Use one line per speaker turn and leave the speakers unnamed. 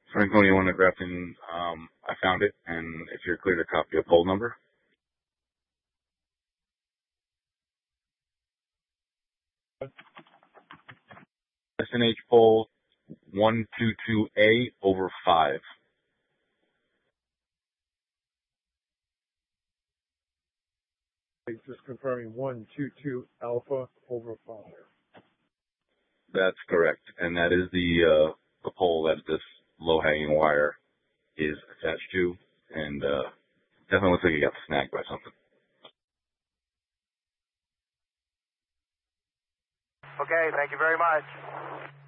Franconia 1 at Grafton, I found it, and if you're clear to copy a poll number. SNH poll 122A over 5.
Just confirming 122 alpha over 5.
That's correct, and that is the pole that this low-hanging wire is attached to, and definitely looks like you got snagged by something.
Okay, thank you very much.